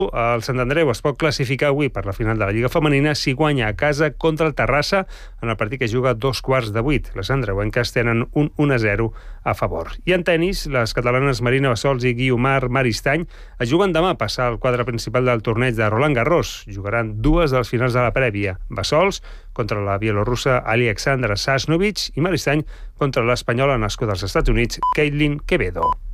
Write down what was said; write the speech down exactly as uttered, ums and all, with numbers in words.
El Sant Andreu es pot classificar avui per la final de la Lliga Femenina si guanya a casa contra el Terrassa en el partit que juga a dos quarts de vuit. Les andreuenques tenen un un a zero a favor. I en tenis, les catalanes Marina Bassols i Guiomar Maristany es juguen demà a passar al quadre principal del torneig de Roland Garros. Jugaran dues dels finals de la prèvia. Bassols contra la bielorrussa Alexandra Sasnovich i Maristany contra l'espanyola nascuda als Estats Units, Caitlin Quevedo.